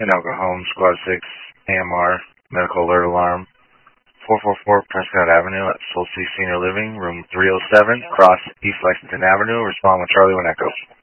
Anoka Home, Squad 6, AMR, Medical Alert Alarm, 444 Prescott Avenue at Soul Sea Senior Living, room 307, across East Lexington Avenue. Respond with Charlie when echoes.